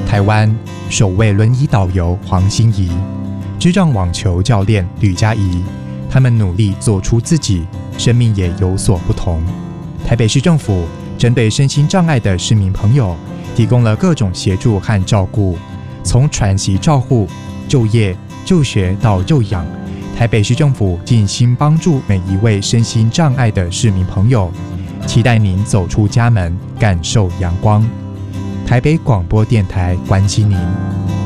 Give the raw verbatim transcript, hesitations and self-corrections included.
台湾首位轮椅导游黄欣怡，智障网球教练吕佳怡，他们努力做出自己，生命也有所不同。台北市政府针对身心障碍的市民朋友，提供了各种协助和照顾，从喘息照护、就业、就学到就养，台北市政府尽心帮助每一位身心障碍的市民朋友，期待您走出家门，感受阳光。台北广播电台关心您。